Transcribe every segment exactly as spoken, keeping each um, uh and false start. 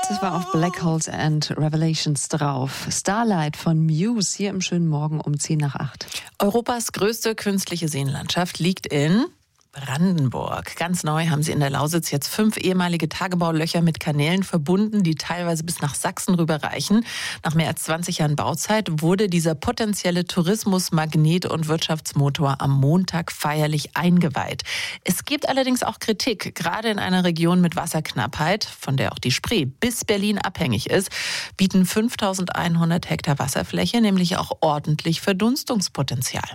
Das war auf Black Holes and Revelations drauf. Starlight von Muse hier im schönen Morgen um zehn nach acht. Europas größte künstliche Seenlandschaft liegt in Brandenburg. Ganz neu haben sie in der Lausitz jetzt fünf ehemalige Tagebaulöcher mit Kanälen verbunden, die teilweise bis nach Sachsen rüberreichen. Nach mehr als zwanzig Jahren Bauzeit wurde dieser potenzielle Tourismusmagnet und Wirtschaftsmotor am Montag feierlich eingeweiht. Es gibt allerdings auch Kritik, gerade in einer Region mit Wasserknappheit, von der auch die Spree bis Berlin abhängig ist, bieten fünftausendeinhundert Hektar Wasserfläche nämlich auch ordentlich Verdunstungspotenzial.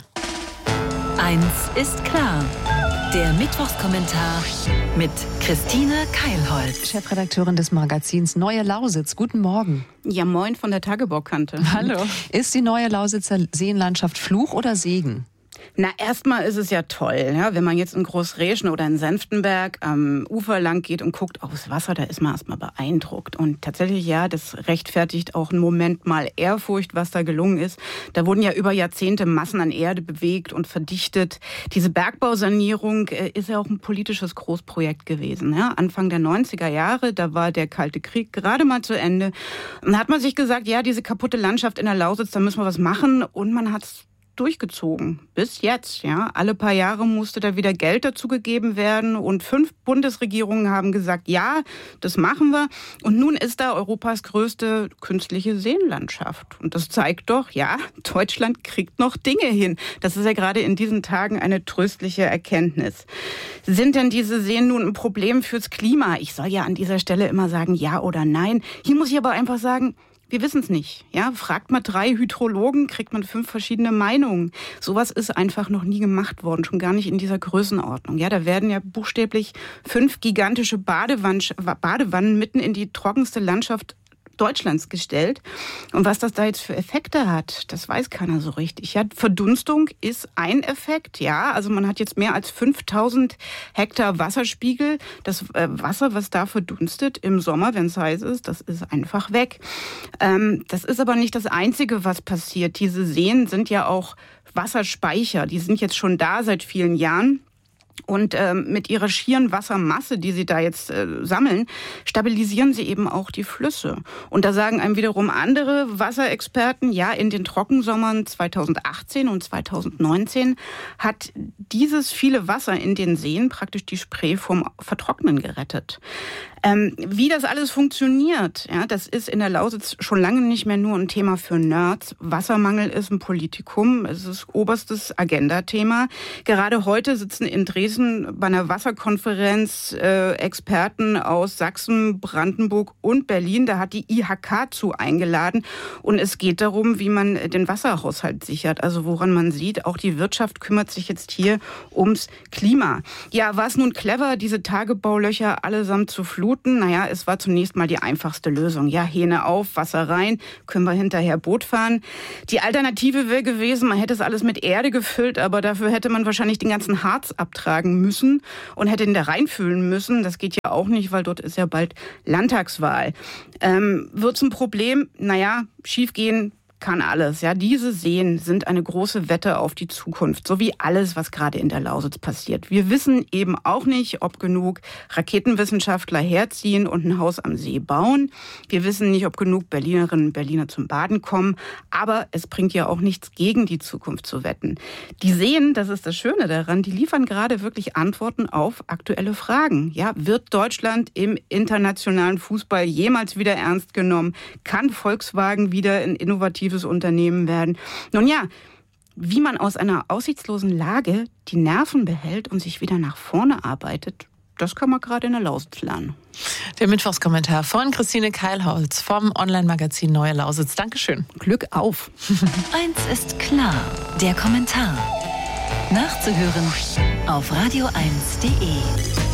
Eins ist klar. Der Mittwochskommentar mit Christine Keilholz, Chefredakteurin des Magazins Neue Lausitz. Guten Morgen. Ja, moin von der Tagebaukante. Hallo. Ist die neue Lausitzer Seenlandschaft Fluch oder Segen? Na, erstmal ist es ja toll, ja, wenn man jetzt in Großräschen oder in Senftenberg am Ufer lang geht und guckt aufs Wasser, da ist man erstmal beeindruckt. Und tatsächlich, ja, das rechtfertigt auch einen Moment mal Ehrfurcht, was da gelungen ist. Da wurden ja über Jahrzehnte Massen an Erde bewegt und verdichtet. Diese Bergbausanierung äh, ist ja auch ein politisches Großprojekt gewesen. Ja. Anfang der neunziger Jahre, da war der Kalte Krieg gerade mal zu Ende. Und da hat man sich gesagt, ja, diese kaputte Landschaft in der Lausitz, da müssen wir was machen. Und man hat's durchgezogen. Bis jetzt, ja. Alle paar Jahre musste da wieder Geld dazugegeben werden und fünf Bundesregierungen haben gesagt, ja, das machen wir. Und nun ist da Europas größte künstliche Seenlandschaft. Und das zeigt doch, ja, Deutschland kriegt noch Dinge hin. Das ist ja gerade in diesen Tagen eine tröstliche Erkenntnis. Sind denn diese Seen nun ein Problem fürs Klima? Ich soll ja an dieser Stelle immer sagen, ja oder nein. Hier muss ich aber einfach sagen, wir wissen es nicht. Ja, fragt man drei Hydrologen, kriegt man fünf verschiedene Meinungen. Sowas ist einfach noch nie gemacht worden, schon gar nicht in dieser Größenordnung. Ja, da werden ja buchstäblich fünf gigantische Badewannen, Badewannen mitten in die trockenste Landschaft Deutschlands gestellt. Und was das da jetzt für Effekte hat, das weiß keiner so richtig. Ja, Verdunstung ist ein Effekt, ja. Also man hat jetzt mehr als fünftausend Hektar Wasserspiegel. Das äh, Wasser, was da verdunstet im Sommer, wenn es heiß ist, das ist einfach weg. Ähm, das ist aber nicht das Einzige, was passiert. Diese Seen sind ja auch Wasserspeicher. Die sind jetzt schon da seit vielen Jahren. Und ähm, mit ihrer schieren Wassermasse, die sie da jetzt äh, sammeln, stabilisieren sie eben auch die Flüsse. Und da sagen einem wiederum andere Wasserexperten, ja, in den Trockensommern zweitausendachtzehn und zweitausendneunzehn hat dieses viele Wasser in den Seen praktisch die Spree vom Vertrocknen gerettet. Ähm, wie das alles funktioniert, ja, das ist in der Lausitz schon lange nicht mehr nur ein Thema für Nerds. Wassermangel ist ein Politikum, es ist oberstes Agendathema. Gerade heute sitzen in Dresden bei einer Wasserkonferenz äh, Experten aus Sachsen, Brandenburg und Berlin. Da hat die I H K zu eingeladen und es geht darum, wie man den Wasserhaushalt sichert. Also woran man sieht, auch die Wirtschaft kümmert sich jetzt hier ums Klima. Ja, war es nun clever, diese Tagebaulöcher allesamt zu fluten? Naja, es war zunächst mal die einfachste Lösung. Ja, Hähne auf, Wasser rein, können wir hinterher Boot fahren. Die Alternative wäre gewesen, man hätte es alles mit Erde gefüllt, aber dafür hätte man wahrscheinlich den ganzen Harz abtragen müssen und hätte ihn da reinfüllen müssen. Das geht ja auch nicht, weil dort ist ja bald Landtagswahl. Ähm, wird's ein Problem? Naja, schiefgehen kann alles. Ja, diese Seen sind eine große Wette auf die Zukunft, so wie alles, was gerade in der Lausitz passiert. Wir wissen eben auch nicht, ob genug Raketenwissenschaftler herziehen und ein Haus am See bauen. Wir wissen nicht, ob genug Berlinerinnen und Berliner zum Baden kommen. Aber es bringt ja auch nichts, gegen die Zukunft zu wetten. Die Seen, das ist das Schöne daran, die liefern gerade wirklich Antworten auf aktuelle Fragen. Ja, wird Deutschland im internationalen Fußball jemals wieder ernst genommen? Kann Volkswagen wieder ein innovatives Unternehmen werden? Nun ja, wie man aus einer aussichtslosen Lage die Nerven behält und sich wieder nach vorne arbeitet, das kann man gerade in der Lausitz lernen. Der Mittwochskommentar von Christine Keilholz vom Online-Magazin Neue Lausitz. Dankeschön. Glück auf. Eins ist klar, der Kommentar. Nachzuhören auf radio eins punkt de.